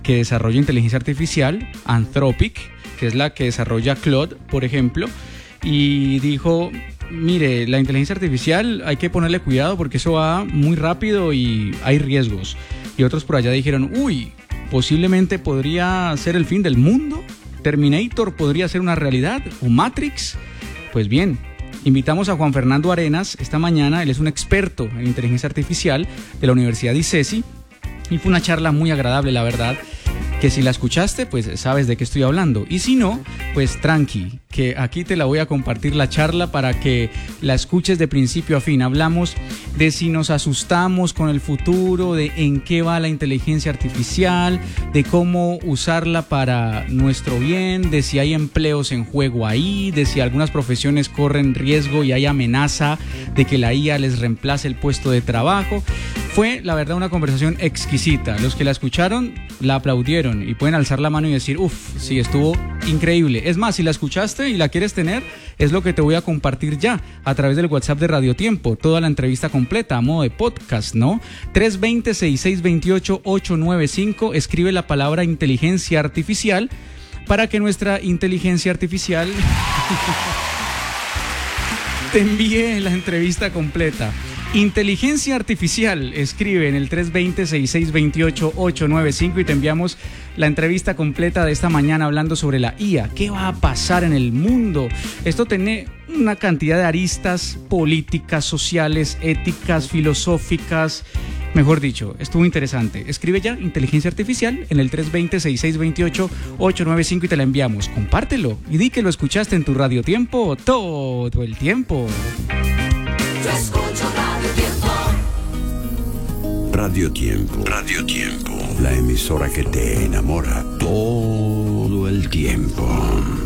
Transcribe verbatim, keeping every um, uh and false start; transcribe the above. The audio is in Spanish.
que desarrolla inteligencia artificial, Anthropic, que es la que desarrolla Claude, por ejemplo, y dijo: mire, la inteligencia artificial hay que ponerle cuidado porque eso va muy rápido y hay riesgos. Y otros por allá dijeron: uy, posiblemente podría ser el fin del mundo, Terminator podría ser una realidad, o Matrix. Pues bien, invitamos a Juan Fernando Arenas esta mañana. Él es un experto en inteligencia artificial de la Universidad ICESI y fue una charla muy agradable, la verdad, que si la escuchaste, pues sabes de qué estoy hablando. Y si no, pues tranqui, que aquí te la voy a compartir la charla para que la escuches de principio a fin. Hablamos de si nos asustamos con el futuro, de en qué va la inteligencia artificial, de cómo usarla para nuestro bien, de si hay empleos en juego ahí, de si algunas profesiones corren riesgo y hay amenaza de que la I A les reemplace el puesto de trabajo. Fue, la verdad, una conversación exquisita. Los que la escucharon la aplaudieron y pueden alzar la mano y decir: uff, sí, estuvo increíble. Es más, si la escuchaste y la quieres tener, es lo que te voy a compartir ya a través del WhatsApp de Radio Tiempo. Toda la entrevista completa a modo de podcast, ¿no? tres dos cero, seis seis dos ocho, ocho nueve cinco. Escribe la palabra inteligencia artificial para que nuestra inteligencia artificial te envíe la entrevista completa. Inteligencia artificial, escribe en el tres dos cero, seis seis dos ocho, ocho nueve cinco y te enviamos la entrevista completa de esta mañana hablando sobre la I A. ¿Qué va a pasar en el mundo? Esto tiene una cantidad de aristas políticas, sociales, éticas, filosóficas. Mejor dicho, estuvo interesante. Escribe ya inteligencia artificial en el tres dos cero, seis seis dos ocho, ocho nueve cinco y te la enviamos. Compártelo y di que lo escuchaste en tu Radio Tiempo todo el tiempo. Yo escucho Radio Tiempo. Radio Tiempo. Radio Tiempo. La emisora que te enamora todo el tiempo.